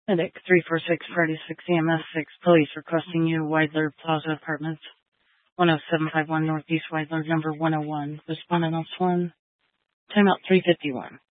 Medic 346 Friday 6 EMS 6 police requesting you Weidler Plaza Apartments 10751 Northeast Weidler number 101. Respondent on sworn. Timeout 351.